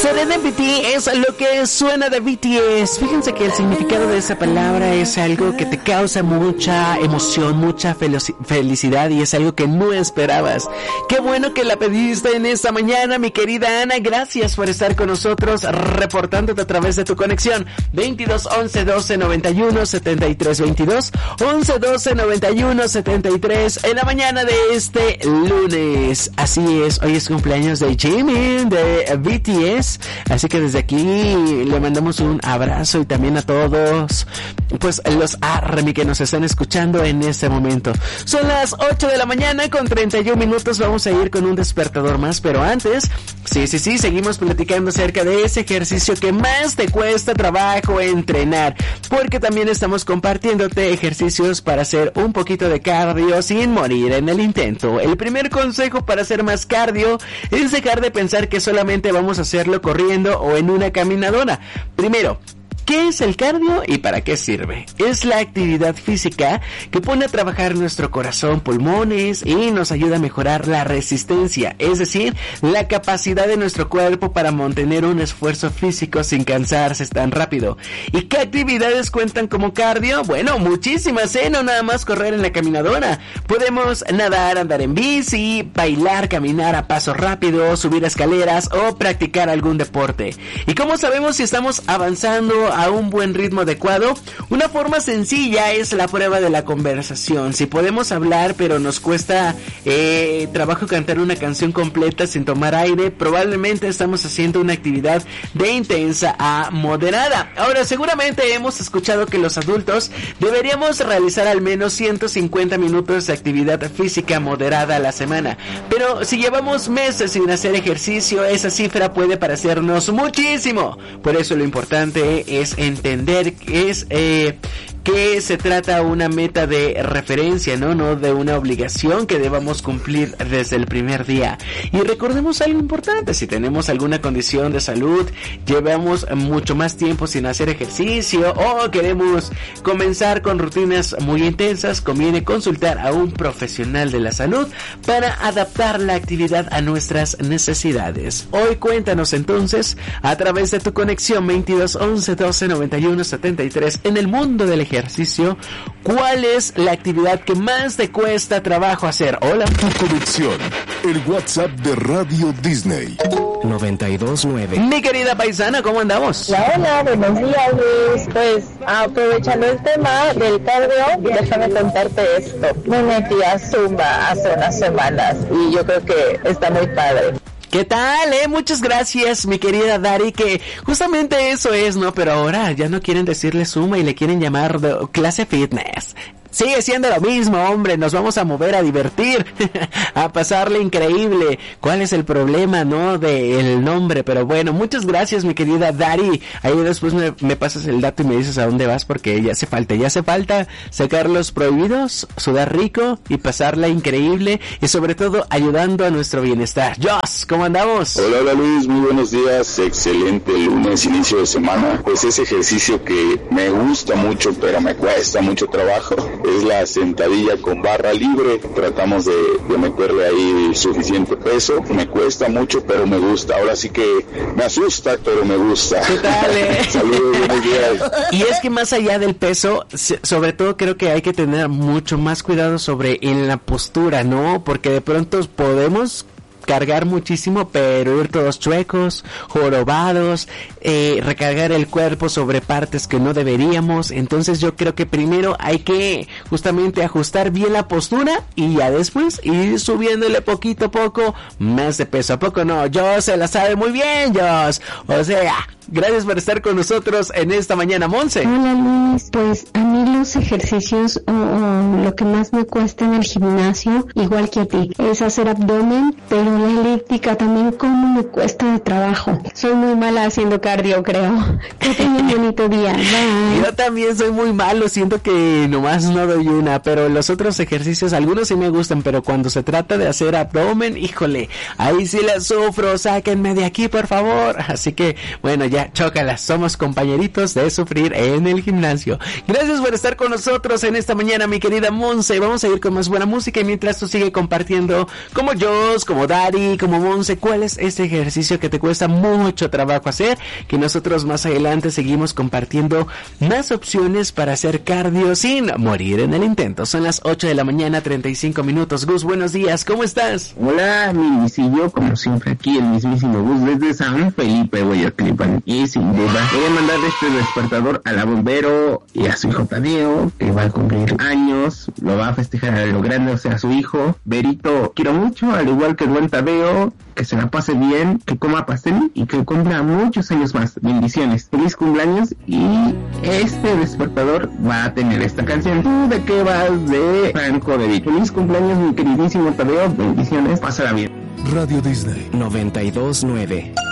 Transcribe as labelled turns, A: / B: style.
A: Serendipity es lo que suena de BTS. Fíjense que el significado de esa palabra es algo que te causa mucha emoción, mucha felicidad, y es algo que no esperabas. Qué bueno que la pediste en esta mañana, mi querida Ana. Gracias por estar con nosotros, reportándote a través de tu conexión 22 11 12 91 73 22 11 12 91 73 en la mañana de este lunes. Así es, hoy es cumpleaños de Jimin de BTS, así que desde aquí le mandamos un abrazo, y también a todos pues los ARMY que nos están escuchando en este momento. Son las 8 de la mañana con 31 minutos. Vamos a ir con un despertador más, pero antes, sí, seguimos platicando acerca de ese ejercicio que más te cuesta trabajo entrenar, porque también estamos compartiéndote ejercicios para hacer un poquito de cardio sin morir en el intento. El primer consejo para hacer más cardio es dejar de pensar que solamente vamos a hacerlo corriendo o en una caminadora. Primero, ¿qué es el cardio y para qué sirve? Es la actividad física que pone a trabajar nuestro corazón, pulmones, y nos ayuda a mejorar la resistencia, es decir, la capacidad de nuestro cuerpo para mantener un esfuerzo físico sin cansarse tan rápido. ¿Y qué actividades cuentan como cardio? Bueno, muchísimas, no nada más correr en la caminadora. Podemos nadar, andar en bici, bailar, caminar a paso rápido, subir escaleras o practicar algún deporte. ¿Y cómo sabemos si estamos avanzando a un buen ritmo adecuado? Una forma sencilla es la prueba de la conversación. Si podemos hablar pero nos cuesta trabajo cantar una canción completa sin tomar aire, probablemente estamos haciendo una actividad de intensa a moderada. Ahora, seguramente hemos escuchado que los adultos deberíamos realizar al menos 150 minutos de actividad física moderada a la semana, pero si llevamos meses sin hacer ejercicio, esa cifra puede parecernos muchísimo. Por eso lo importante es entender que se trata una meta de referencia, no de una obligación que debamos cumplir desde el primer día. Y recordemos algo importante: si tenemos alguna condición de salud, llevamos mucho más tiempo sin hacer ejercicio o queremos comenzar con rutinas muy intensas, conviene consultar a un profesional de la salud para adaptar la actividad a nuestras necesidades. Hoy cuéntanos entonces a través de tu conexión 22 11 12 91 73 en el mundo del ejercicio, ¿cuál es la actividad que más te cuesta trabajo hacer? Hola.
B: Tu conexión, el WhatsApp de Radio Disney 92.9.
A: Mi querida paisana, ¿cómo andamos?
C: Hola, buenos días, Luis. Pues aprovechando el tema del cardio, déjame contarte esto. Me metí a Zumba hace unas semanas y yo creo que está muy padre.
A: ¿Qué tal, Muchas gracias, mi querida Dari, que justamente eso es, ¿no? Pero ahora ya no quieren decirle Zumba y le quieren llamar clase fitness. Sigue siendo lo mismo, hombre, nos vamos a mover a divertir, a pasarle increíble. ¿Cuál es el problema, no, del nombre? Pero bueno, muchas gracias, mi querida Dari. Ahí después me pasas el dato y me dices a dónde vas, porque ya hace falta sacar los prohibidos, sudar rico y pasarla increíble, y sobre todo ayudando a nuestro bienestar. Joss, ¿cómo andamos?
D: Hola Luis, muy buenos días, excelente lunes, inicio de semana. Pues ese ejercicio que me gusta mucho, pero me cuesta mucho trabajo, es la sentadilla con barra libre. Tratamos de meterle ahí suficiente peso. Me cuesta mucho, pero me gusta. Ahora sí que me asusta, pero me gusta.
A: ¿Qué tal,
D: Saludos, buenos días.
A: Y es que más allá del peso, sobre todo creo que hay que tener mucho más cuidado en la postura, ¿no? Porque de pronto podemos cargar muchísimo, pero ir todos chuecos, jorobados, recargar el cuerpo sobre partes que no deberíamos. Entonces yo creo que primero hay que justamente ajustar bien la postura y ya después ir subiéndole poquito a poco más de peso. ¿A poco no? Joss se la sabe muy bien, Joss. O sea, gracias por estar con nosotros en esta mañana, Monse.
E: Hola Luis, pues a mí los ejercicios o lo que más me cuesta en el gimnasio, igual que a ti, es hacer abdomen, pero la elíptica también como me cuesta de trabajo. Soy muy mala haciendo cardio, creo. Que tengan un bonito día. Bye.
A: Yo también soy muy malo, siento que nomás no doy una, pero los otros ejercicios, algunos sí me gustan, pero cuando se trata de hacer abdomen, híjole, ahí sí la sufro, sáquenme de aquí, por favor. Así que, bueno, ya, chócalas, somos compañeritos de sufrir en el gimnasio. Gracias por estar con nosotros en esta mañana, mi querida Monse. Vamos a ir con más buena música y mientras tú sigue compartiendo como Joss, como Da Ari, como Monse, ¿cuál es ese ejercicio que te cuesta mucho trabajo hacer? Que nosotros más adelante seguimos compartiendo más opciones para hacer cardio sin morir en el intento. Son las 8 de la mañana, 35 minutos. Gus, buenos días, ¿cómo estás?
F: Hola, mi visillo, como siempre aquí el mismísimo Gus desde San Felipe, Guayaclipan. Y sin duda, voy a mandar este despertador a la Bombero y a su hijo Tadeo, que va a cumplir años, lo va a festejar a lo grande, o sea, a su hijo Berito. Quiero mucho, al igual que el buen Tadeo, que se la pase bien, que coma pastel y que cumpla muchos años más. Bendiciones, feliz cumpleaños. Y este despertador va a tener esta canción. ¿Tú de qué vas? De Franco de Vito. Feliz cumpleaños, mi queridísimo Tadeo, bendiciones, pásala bien.
B: Radio Disney
A: 92.9.